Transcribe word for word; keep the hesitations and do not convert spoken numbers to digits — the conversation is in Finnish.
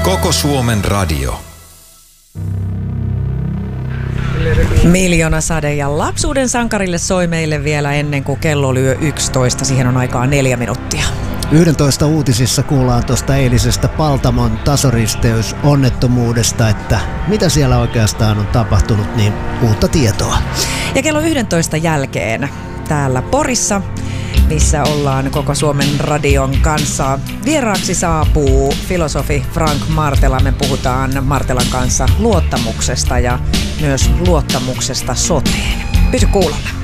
Koko Suomen radio. Miljoona sade ja lapsuuden sankarille soi meille vielä ennen kuin kello lyö yksitoista. Siihen on aikaa neljä minuuttia. yksitoista uutisissa kuullaan tuosta eilisestä Paltamon tasoristeysonnettomuudesta, että mitä siellä oikeastaan on tapahtunut, niin uutta tietoa. Ja kello yksitoista jälkeen täällä Porissa, missä ollaan Koko Suomen radion kanssa, vieraaksi saapuu filosofi Frank Martela. Me puhutaan Martelan kanssa luottamuksesta ja myös luottamuksesta soteen. Pysy kuulolla.